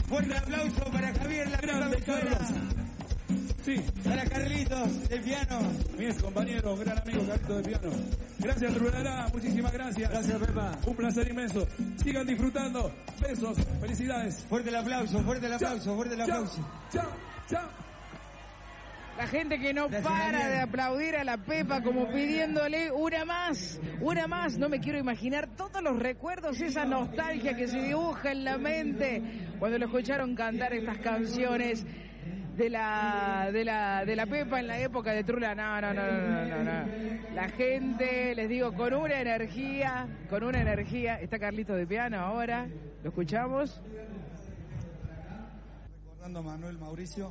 Fuerte aplauso para Javier La Grande Carlos. Sí. Para Carlitos, del piano. Mi ex compañero, gran amigo Carlitos de piano. Gracias, Trulalá, muchísimas gracias. Gracias, Pepa. Un placer inmenso. Sigan disfrutando. Besos, felicidades. Fuerte el aplauso, fuerte el aplauso, Chao, fuerte el aplauso. Chao, chao. La gente que no Gracias, para Daniel. de aplaudir a la Pepa como pidiéndole una más, una más. No me quiero imaginar todos los recuerdos, esa nostalgia que se dibuja en la mente cuando lo escucharon cantar estas canciones de la Pepa en la época de Trula. No. La gente, les digo, con una energía. Está Carlito de piano ahora, lo escuchamos. Recordando a Manuel Mauricio,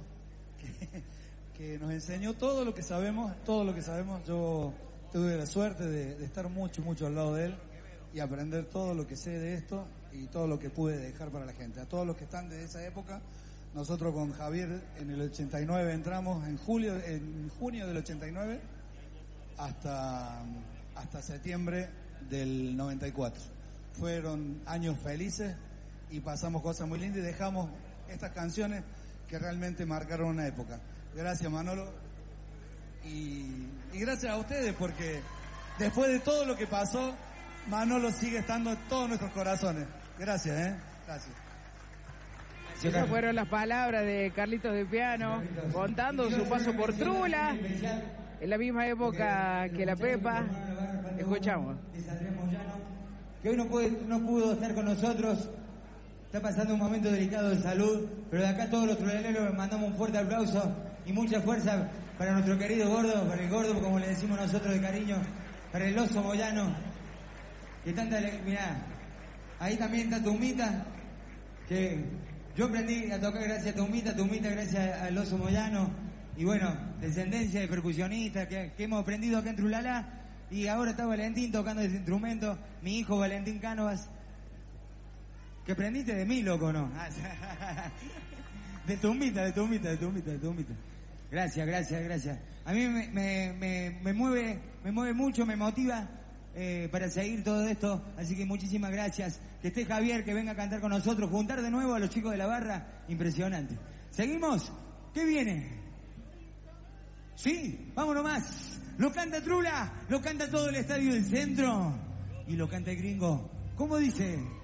que nos enseñó todo lo que sabemos. Yo tuve la suerte de estar mucho al lado de él y aprender todo lo que sé de esto y todo lo que pude dejar para la gente. A todos los que están de esa época, nosotros con Javier en el 89 entramos en junio del 89 hasta septiembre del 94. Fueron años felices y pasamos cosas muy lindas y dejamos estas canciones que realmente marcaron una época. Gracias, Manolo, y gracias a ustedes, porque después de todo lo que pasó, Manolo sigue estando en todos nuestros corazones. Gracias, gracias. Esas fueron las palabras de Carlitos de piano, contando su paso por Trula, en la misma época que la Pepa. Escuchamos. Que hoy no pudo estar con nosotros. Está pasando un momento delicado de salud, pero de acá todos los trulaleros les mandamos un fuerte aplauso y mucha fuerza para nuestro querido gordo, para el gordo, como le decimos nosotros de cariño, para el oso Moyano, que tanta, mirá, ahí también está Tumita, que yo aprendí a tocar gracias a Tumita gracias al oso Moyano, y bueno, descendencia de percusionistas que hemos aprendido acá en Trulalá, y ahora está Valentín tocando ese instrumento, mi hijo Valentín Cánovas. Que aprendiste de mí, loco, ¿no? De Tumita. Gracias. A mí me mueve mucho, me motiva para seguir todo esto. Así que muchísimas gracias. Que esté Javier, que venga a cantar con nosotros, juntar de nuevo a los chicos de la barra. Impresionante. ¿Seguimos? ¿Qué viene? Sí, vámonos más. Lo canta Trula, lo canta todo el estadio del centro y lo canta el gringo. ¿Cómo dice?